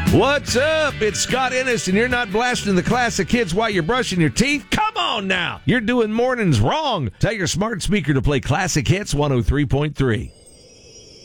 What's up? It's Scott Ennis, and you're not blasting the classic hits while you're brushing your teeth? Come on now! You're doing mornings wrong. Tell your smart speaker to play Classic Hits 103.3.